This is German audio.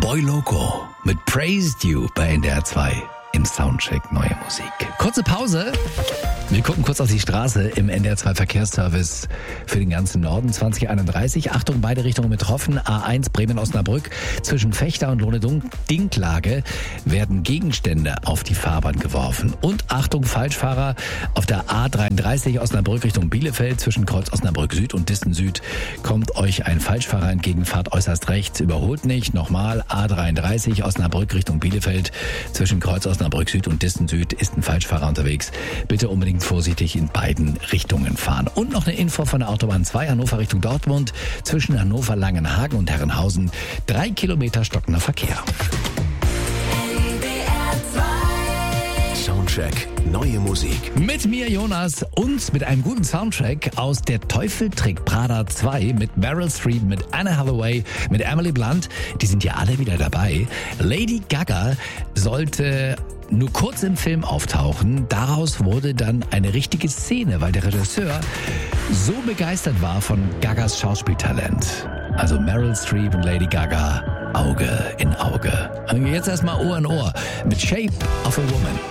Boy Loco mit Praised You bei NDR 2 im Soundcheck Neue Musik. Kurze Pause. Wir gucken kurz auf die Straße im NDR 2 Verkehrsservice für den ganzen Norden 2031. Achtung, beide Richtungen betroffen. A1 Bremen-Osnabrück. Zwischen Fechter und Lohne-Dinklage werden Gegenstände auf die Fahrbahn geworfen. Und Achtung, Falschfahrer auf der A33 Osnabrück Richtung Bielefeld. Zwischen Kreuz Osnabrück Süd und Disten Süd kommt euch ein Falschfahrer entgegen. Fahrt äußerst rechts, überholt nicht. Nochmal A33 Osnabrück Richtung Bielefeld. Zwischen Kreuz Osnabrück Süd und Disten Süd ist ein Falschfahrer unterwegs. Bitte unbedingt vorsichtig in beiden Richtungen fahren. Und noch eine Info von der Autobahn 2 Hannover Richtung Dortmund. Zwischen Hannover, Langenhagen und Herrenhausen 3 Kilometer stockender Verkehr. Soundcheck Neue Musik. Mit mir Jonas und mit einem guten Soundtrack aus Der Teufel trägt Prada 2 mit Meryl Streep, mit Anne Hathaway, mit Emily Blunt. Die sind ja alle wieder dabei. Lady Gaga sollte nur kurz im Film auftauchen. Daraus wurde dann eine richtige Szene, weil der Regisseur so begeistert war von Gagas Schauspieltalent. Also Meryl Streep und Lady Gaga, Auge in Auge. Und jetzt erstmal Ohr in Ohr mit Shape of a Woman.